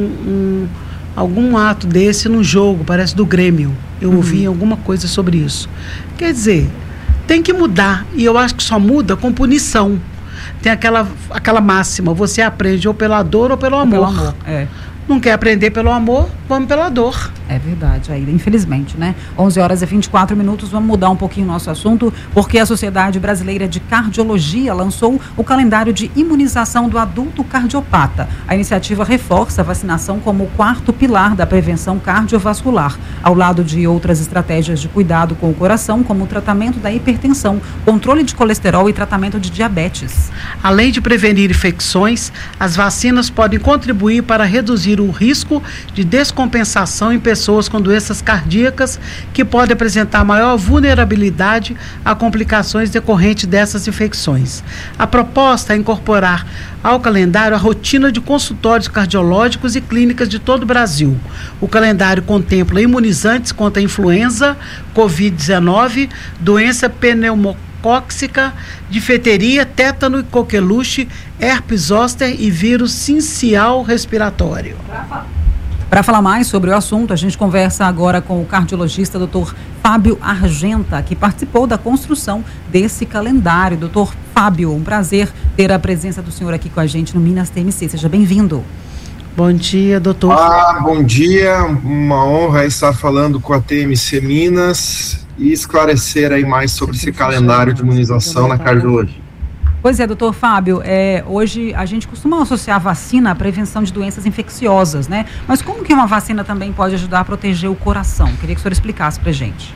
algum ato desse no jogo, parece do Grêmio. Eu ouvi alguma coisa sobre isso. Quer dizer, tem que mudar. E eu acho que só muda com punição. Tem aquela máxima, você aprende ou pela dor ou pelo amor. Pelo amor, Não quer aprender pelo amor, vamos pela dor. É verdade, ainda, infelizmente, né? 11h24, vamos mudar um pouquinho o nosso assunto, porque a Sociedade Brasileira de Cardiologia lançou o calendário de imunização do adulto cardiopata. A iniciativa reforça a vacinação como o 4º pilar da prevenção cardiovascular, ao lado de outras estratégias de cuidado com o coração, como o tratamento da hipertensão, controle de colesterol e tratamento de diabetes. Além de prevenir infecções, as vacinas podem contribuir para reduzir o risco de descompensação em pessoas com doenças cardíacas que podem apresentar maior vulnerabilidade a complicações decorrentes dessas infecções. A proposta é incorporar ao calendário a rotina de consultórios cardiológicos e clínicas de todo o Brasil. O calendário contempla imunizantes contra a influenza, Covid-19, doença pneumocócica, difteria, tétano e coqueluche, herpes zoster e vírus sincial respiratório. Para falar mais sobre o assunto, a gente conversa agora com o cardiologista Dr. Fábio Argenta, que participou da construção desse calendário. Dr. Fábio, um prazer ter a presença do senhor aqui com a gente no Minas TMC. Seja bem-vindo. Bom dia, doutor. Bom dia. Uma honra estar falando com a TMC Minas e esclarecer aí mais sobre esse calendário de imunização na cardiologia. Pois é, doutor Fábio, hoje a gente costuma associar a vacina à prevenção de doenças infecciosas, né? Mas como que uma vacina também pode ajudar a proteger o coração? Queria que o senhor explicasse pra gente.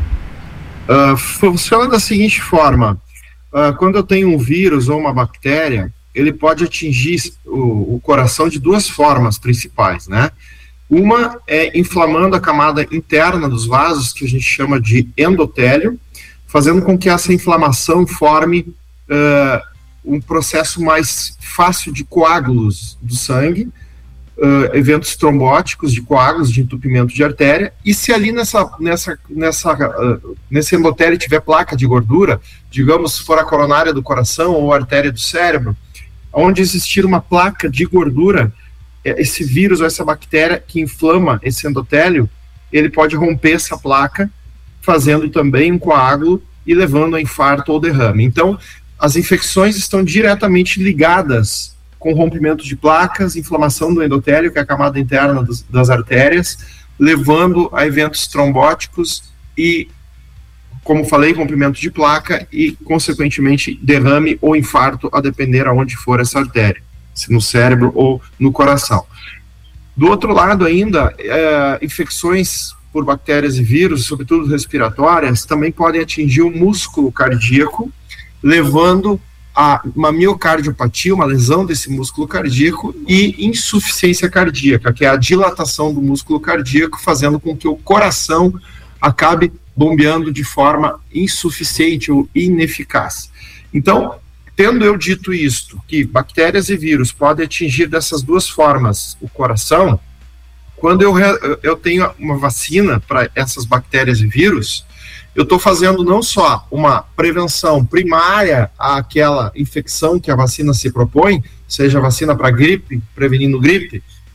Funciona da seguinte forma, quando eu tenho um vírus ou uma bactéria, ele pode atingir o coração de duas formas principais, né? Uma é inflamando a camada interna dos vasos, que a gente chama de endotélio, fazendo com que essa inflamação forme um processo mais fácil de coágulos do sangue, eventos trombóticos de coágulos, de entupimento de artéria, e se ali nesse endotélio tiver placa de gordura, digamos, se for a coronária do coração ou a artéria do cérebro, onde existir uma placa de gordura, esse vírus ou essa bactéria que inflama esse endotélio, ele pode romper essa placa, fazendo também um coágulo e levando a infarto ou derrame. Então, as infecções estão diretamente ligadas com rompimento de placas, inflamação do endotélio, que é a camada interna das artérias, levando a eventos trombóticos e, como falei, rompimento de placa e, consequentemente, derrame ou infarto, a depender aonde for essa artéria, se no cérebro ou no coração. Do outro lado ainda, infecções por bactérias e vírus, sobretudo respiratórias, também podem atingir o músculo cardíaco, levando a uma miocardiopatia, uma lesão desse músculo cardíaco, e insuficiência cardíaca, que é a dilatação do músculo cardíaco, fazendo com que o coração acabe bombeando de forma insuficiente ou ineficaz. Então, tendo eu dito isto, que bactérias e vírus podem atingir dessas duas formas o coração, quando eu tenho uma vacina para essas bactérias e vírus, eu estou fazendo não só uma prevenção primária àquela infecção que a vacina se propõe, seja a vacina para gripe, prevenindo gripe,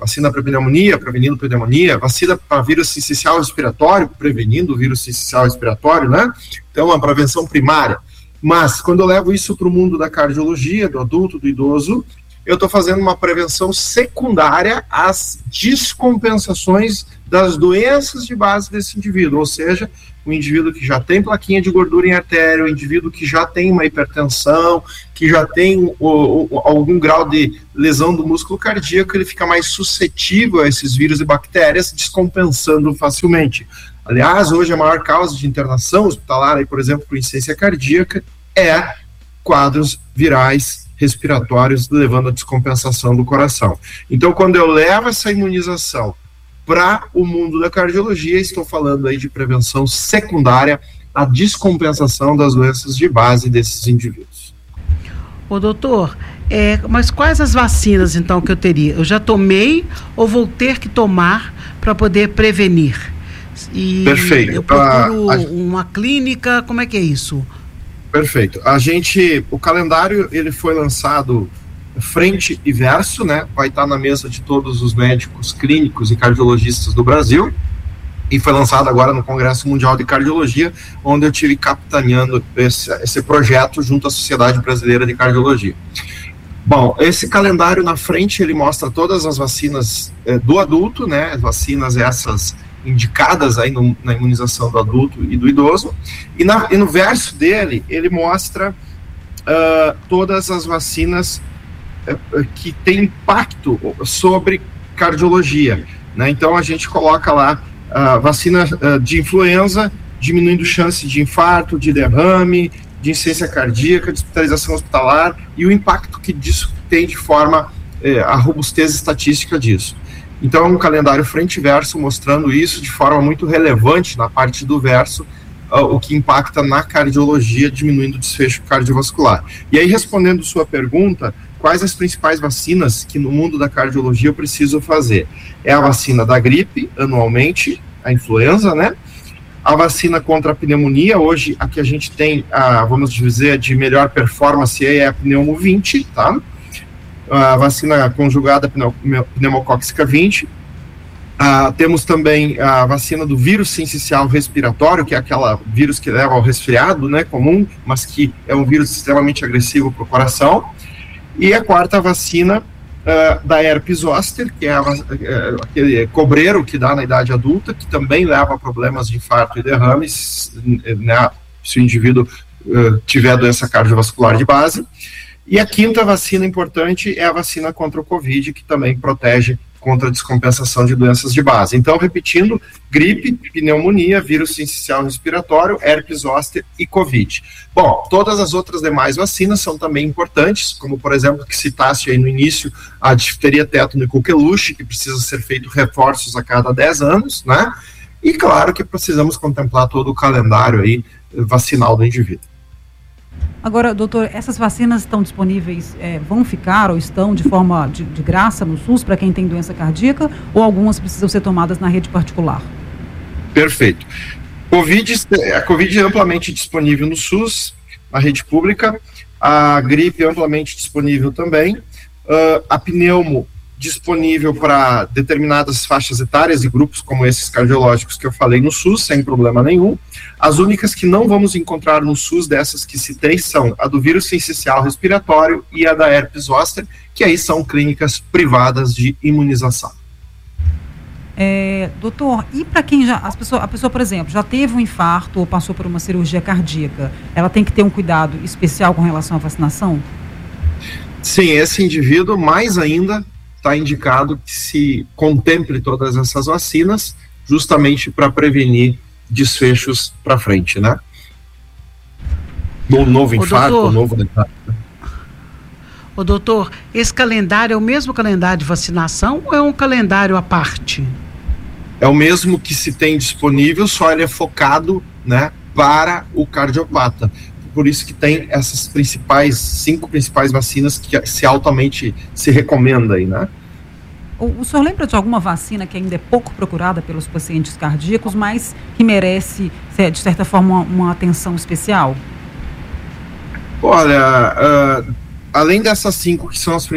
vacina para pneumonia, prevenindo pneumonia, vacina para vírus sincicial respiratório, prevenindo o vírus sincicial respiratório, né? Então, uma prevenção primária. Mas, quando eu levo isso para o mundo da cardiologia, do adulto, do idoso, eu estou fazendo uma prevenção secundária às descompensações das doenças de base desse indivíduo, ou seja, o indivíduo que já tem plaquinha de gordura em artéria, o indivíduo que já tem uma hipertensão, que já tem algum grau de lesão do músculo cardíaco, ele fica mais suscetível a esses vírus e bactérias, descompensando facilmente. Aliás, hoje a maior causa de internação hospitalar, aí, por exemplo, por insuficiência cardíaca, é quadros virais respiratórios, levando à descompensação do coração. Então, quando eu levo essa imunização para o mundo da cardiologia, estou falando aí de prevenção secundária à descompensação das doenças de base desses indivíduos. Ô doutor, mas quais as vacinas então que eu teria? Eu já tomei ou vou ter que tomar para poder prevenir? E perfeito. Eu procuro uma clínica, como é que é isso? Perfeito. O calendário, ele foi lançado frente e verso, né? Vai estar na mesa de todos os médicos clínicos e cardiologistas do Brasil, e foi lançado agora no Congresso Mundial de Cardiologia, onde eu tive capitaneando esse projeto junto à Sociedade Brasileira de Cardiologia. Bom, esse calendário na frente, ele mostra todas as vacinas do adulto, né? As vacinas essas indicadas aí na imunização do adulto e do idoso, e no verso dele, ele mostra todas as vacinas que têm impacto sobre cardiologia, né? Então a gente coloca lá a vacina de influenza, diminuindo chance de infarto, de derrame, de insuficiência cardíaca, de hospitalização hospitalar, e o impacto que disso tem de forma, a robustez estatística disso. Então é um calendário frente e verso mostrando isso de forma muito relevante na parte do verso, o que impacta na cardiologia, diminuindo o desfecho cardiovascular. E aí, respondendo sua pergunta, quais as principais vacinas que no mundo da cardiologia eu preciso fazer? É a vacina da gripe, anualmente, a influenza, né? A vacina contra a pneumonia, hoje a que a gente tem, vamos dizer, de melhor performance é a Pneumo 20, tá? A vacina conjugada pneumocócica 20. Temos também a vacina do vírus sincicial respiratório, que é aquela vírus que leva ao resfriado, né, comum, mas que é um vírus extremamente agressivo para o coração. E a quarta vacina da herpes zoster, que é aquele cobreiro que dá na idade adulta, que também leva a problemas de infarto e derrames, né, se o indivíduo tiver doença cardiovascular de base. E a quinta vacina importante é a vacina contra o Covid, que também protege contra a descompensação de doenças de base. Então, repetindo, gripe, pneumonia, vírus sincicial respiratório, herpes zoster e Covid. Bom, todas as outras demais vacinas são também importantes, como, por exemplo, que citaste aí no início, a difteria, tétano e coqueluche, que precisa ser feito reforços a cada 10 anos, né? E claro que precisamos contemplar todo o calendário aí vacinal do indivíduo. Agora, doutor, essas vacinas estão disponíveis, vão ficar ou estão de forma de graça no SUS para quem tem doença cardíaca, ou algumas precisam ser tomadas na rede particular? Perfeito. A Covid é amplamente disponível no SUS, na rede pública, a gripe é amplamente disponível também, a pneumo disponível para determinadas faixas etárias e grupos como esses cardiológicos que eu falei no SUS, sem problema nenhum. As únicas que não vamos encontrar no SUS dessas que citei são a do vírus sincicial respiratório e a da herpes zoster, que aí são clínicas privadas de imunização. Doutor, e para quem a pessoa, por exemplo, já teve um infarto ou passou por uma cirurgia cardíaca, ela tem que ter um cuidado especial com relação à vacinação? Sim, esse indivíduo, mais ainda, está indicado que se contemple todas essas vacinas justamente para prevenir desfechos para frente, né? No novo infarto, novo infarto. Ô doutor, esse calendário é o mesmo calendário de vacinação ou é um calendário à parte? É o mesmo que se tem disponível, só ele é focado, né, para o cardiopata. Por isso que tem essas 5 principais vacinas que se altamente se recomenda aí, né? O senhor lembra de alguma vacina que ainda é pouco procurada pelos pacientes cardíacos, mas que merece, de certa forma, uma atenção especial? Olha, além dessas 5 que são as